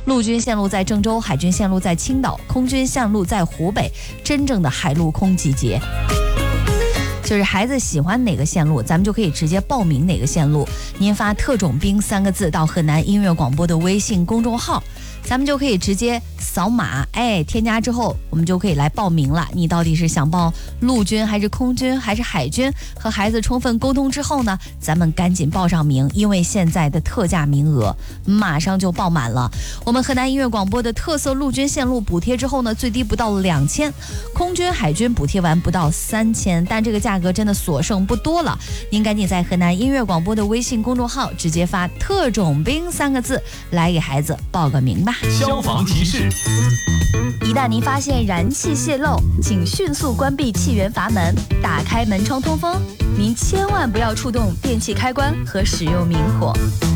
陆军线路在郑州，海军线路在青岛，空军线路在湖北，真正的海陆空集结。就是孩子喜欢哪个线路，咱们就可以直接报名哪个线路。您发特种兵3个字到河南音乐广播的微信公众号，咱们就可以直接扫码，添加之后我们就可以来报名了。你到底是想报陆军还是空军还是海军？和孩子充分沟通之后呢，咱们赶紧报上名，因为现在的特价名额马上就爆满了。我们河南音乐广播的特色陆军线路补贴之后呢，最低不到2000，空军海军补贴完不到3000，但这个价格真的所剩不多了。您赶紧在河南音乐广播的微信公众号直接发特种兵3个字来给孩子报个名吧。 消防提示： 一旦您发现燃气泄漏，请迅速关闭气源阀门，打开门窗通风。您千万不要触动电器开关和使用明火。